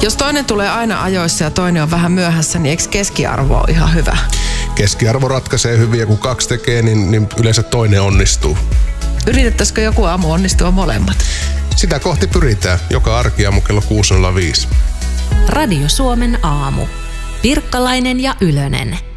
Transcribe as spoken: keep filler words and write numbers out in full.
Jos toinen tulee aina ajoissa ja toinen on vähän myöhässä, niin eikö keskiarvo ole ihan hyvä? Keskiarvo ratkaisee hyvin ja kun kaksi tekee, niin, niin yleensä toinen onnistuu. Yritettäisikö joku aamu onnistua molemmat? Sitä kohti pyritään joka arkiaamu kello kuusi nolla viisi. Radio Suomen aamu. Pirkkalainen ja Ylönen.